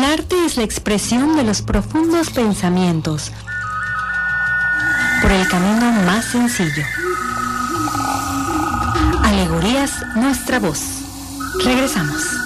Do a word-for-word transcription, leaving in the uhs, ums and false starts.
El arte es la expresión de los profundos pensamientos por el camino más sencillo. Alegorías, nuestra voz. Regresamos.